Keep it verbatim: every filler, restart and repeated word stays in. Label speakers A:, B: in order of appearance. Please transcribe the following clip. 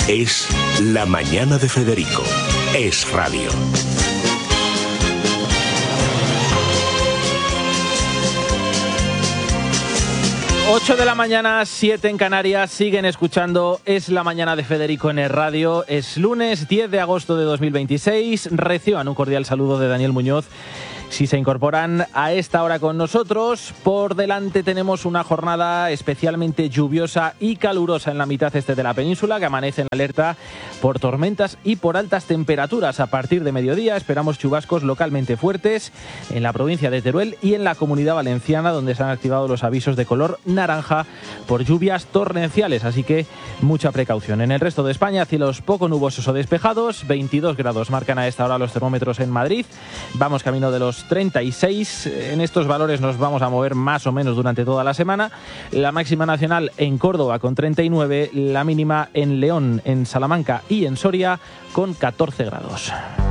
A: Es La Mañana de Federico. Es radio.
B: ocho de la mañana, siete en Canarias, siguen escuchando Es la Mañana de Federico en el radio. Es lunes diez de agosto de dos mil veintiséis. Reciban un cordial saludo de Daniel Muñoz. Si se incorporan a esta hora con nosotros, por delante tenemos una jornada especialmente lluviosa y calurosa en la mitad este de la península, que amanece en alerta por tormentas y por altas temperaturas. A partir de mediodía esperamos chubascos localmente fuertes en la provincia de Teruel y en la Comunidad Valenciana, donde se han activado los avisos de color naranja por lluvias torrenciales, así que mucha precaución. En el resto de España, cielos poco nubosos o despejados, veintidós grados marcan a esta hora los termómetros en Madrid. Vamos camino de los treinta y seis. En estos valores nos vamos a mover más o menos durante toda la semana. La máxima nacional en Córdoba con treinta y nueve, la mínima en León, en Salamanca y en Soria con catorce grados.